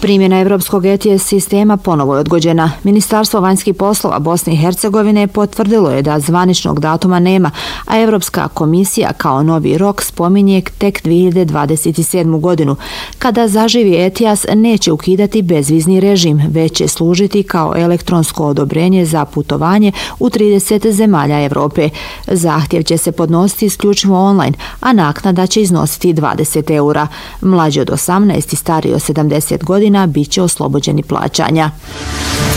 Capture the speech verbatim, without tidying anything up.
Primjena evropskog E T S sistema ponovo je odgođena. Ministarstvo vanjskih poslova Bosne i Hercegovine potvrdilo je da zvaničnog datuma nema, a Evropska komisija kao novi rok spominje tek dvije hiljade dvadeset sedmu. godinu. Kada zaživi E T S neće ukidati bezvizni režim, već će služiti kao elektronsko odobrenje za putovanje u trideset zemalja Evrope. Zahtjev će se podnositi isključivo online, a naknada će iznositi dvadeset eura. Mlađi od osamnaest i stariji od sedamdeset godina bit će oslobođeni plaćanja.